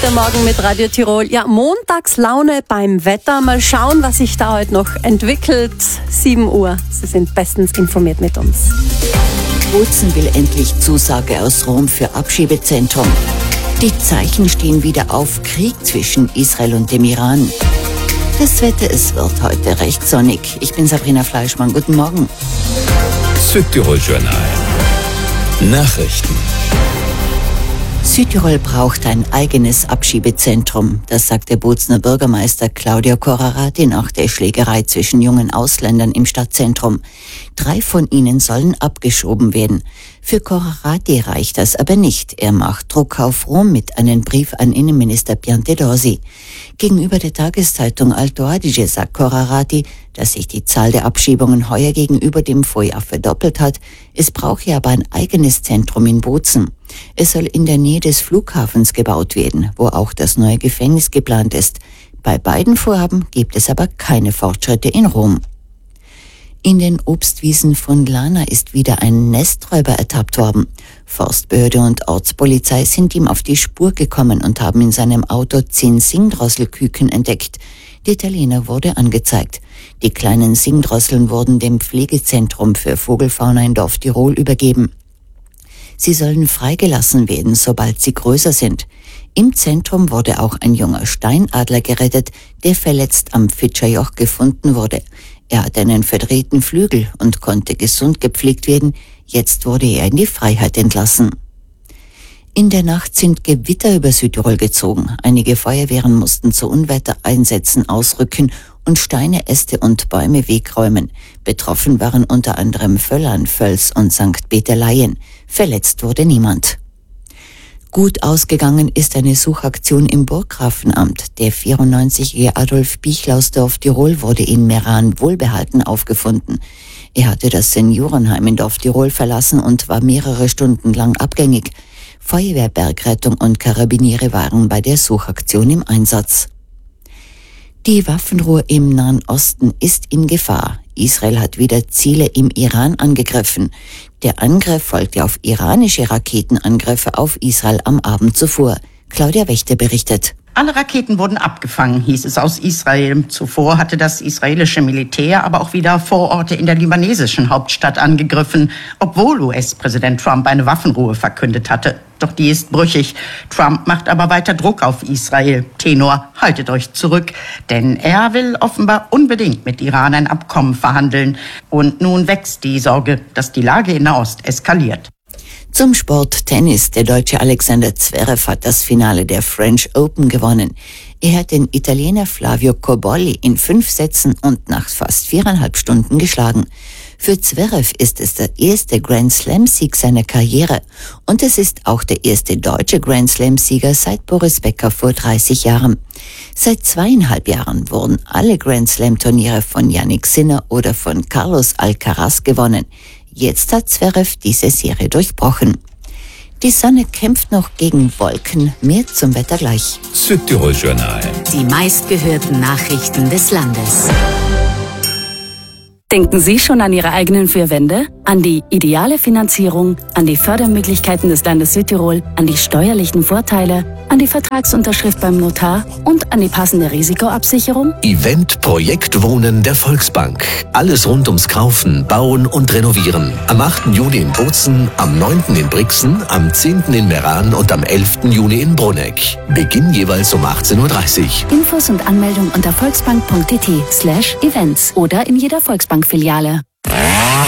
Guten Morgen mit Radio Tirol. Ja, Montagslaune beim Wetter. Mal schauen, was sich da heute noch entwickelt. 7 Uhr. Sie sind bestens informiert mit uns. Bozen will endlich Zusage aus Rom für Abschiebezentrum. Die Zeichen stehen wieder auf Krieg zwischen Israel und dem Iran. Das Wetter, es wird heute recht sonnig. Ich bin Sabrina Fleischmann. Guten Morgen. Südtirol Journal. Nachrichten. Südtirol braucht ein eigenes Abschiebezentrum. Das sagt der Bozener Bürgermeister Claudio Corrarati nach der Schlägerei zwischen jungen Ausländern im Stadtzentrum. 3 von ihnen sollen abgeschoben werden. Für Corrarati reicht das aber nicht. Er macht Druck auf Rom mit einem Brief an Innenminister Piantedosi. Gegenüber der Tageszeitung Alto Adige sagt Corrarati, dass sich die Zahl der Abschiebungen heuer gegenüber dem Vorjahr verdoppelt hat. Es brauche aber ein eigenes Zentrum in Bozen. Es soll in der Nähe des Flughafens gebaut werden, wo auch das neue Gefängnis geplant ist. Bei beiden Vorhaben gibt es aber keine Fortschritte in Rom. In den Obstwiesen von Lana ist wieder ein Nesträuber ertappt worden. Forstbehörde und Ortspolizei sind ihm auf die Spur gekommen und haben in seinem Auto 10 Singdrosselküken entdeckt. Der Italiener wurde angezeigt. Die kleinen Singdrosseln wurden dem Pflegezentrum für Vogelfauna in Dorf Tirol übergeben. Sie sollen freigelassen werden, sobald sie größer sind. Im Zentrum wurde auch ein junger Steinadler gerettet, der verletzt am Fitscherjoch gefunden wurde. Er hatte einen verdrehten Flügel und konnte gesund gepflegt werden. Jetzt wurde er in die Freiheit entlassen. In der Nacht sind Gewitter über Südtirol gezogen. Einige Feuerwehren mussten zu Unwettereinsätzen ausrücken und Steine, Äste und Bäume wegräumen. Betroffen waren unter anderem Völlern, Völs und St. Peter-Leyen. Verletzt wurde niemand. Gut ausgegangen ist eine Suchaktion im Burggrafenamt. Der 94-jährige Adolf Bichler aus Dorf Tirol wurde in Meran wohlbehalten aufgefunden. Er hatte das Seniorenheim in Dorf Tirol verlassen und war mehrere Stunden lang abgängig. Feuerwehr, Bergrettung und Karabiniere waren bei der Suchaktion im Einsatz. Die Waffenruhe im Nahen Osten ist in Gefahr. Israel hat wieder Ziele im Iran angegriffen. Der Angriff folgte auf iranische Raketenangriffe auf Israel am Abend zuvor. Claudia Wächter berichtet. Alle Raketen wurden abgefangen, hieß es aus Israel. Zuvor hatte das israelische Militär aber auch wieder Vororte in der libanesischen Hauptstadt angegriffen, obwohl US-Präsident Trump eine Waffenruhe verkündet hatte. Doch die ist brüchig. Trump macht aber weiter Druck auf Israel. Tenor, haltet euch zurück, denn er will offenbar unbedingt mit Iran ein Abkommen verhandeln. Und nun wächst die Sorge, dass die Lage in Nahost eskaliert. Zum Sport Tennis. Der Deutsche Alexander Zverev hat das Finale der French Open gewonnen. Er hat den Italiener Flavio Cobolli in 5 Sätzen und nach fast 4,5 Stunden geschlagen. Für Zverev ist es der erste Grand Slam-Sieg seiner Karriere und es ist auch der erste deutsche Grand Slam-Sieger seit Boris Becker vor 30 Jahren. Seit 2,5 Jahren wurden alle Grand Slam-Turniere von Jannik Sinner oder von Carlos Alcaraz gewonnen. Jetzt hat Zverev diese Serie durchbrochen. Die Sonne kämpft noch gegen Wolken. Mehr zum Wetter gleich. Südtirol Journal. Die meistgehörten Nachrichten des Landes. Denken Sie schon an Ihre eigenen 4 Wände? An die ideale Finanzierung, an die Fördermöglichkeiten des Landes Südtirol, an die steuerlichen Vorteile, an die Vertragsunterschrift beim Notar und an die passende Risikoabsicherung? Event Projekt Wohnen der Volksbank. Alles rund ums Kaufen, Bauen und Renovieren. Am 8. Juni in Bozen, am 9. in Brixen, am 10. in Meran und am 11. Juni in Bruneck. Beginn jeweils um 18:30 Uhr. Infos und Anmeldung unter volksbank.tt/events oder in jeder Volksbank-Filiale.